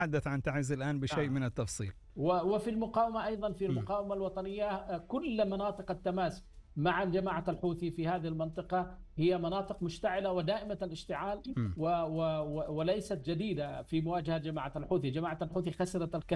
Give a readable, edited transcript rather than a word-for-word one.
تحدث عن تعز الآن بشيء نعم. من التفصيل. وفي المقاومة أيضا، في مم. المقاومة الوطنية، كل مناطق التماس مع جماعة الحوثي في هذه المنطقة هي مناطق مشتعلة ودائمة الاشتعال، مم. وليست جديدة في مواجهة جماعة الحوثي. جماعة الحوثي خسرت الكثير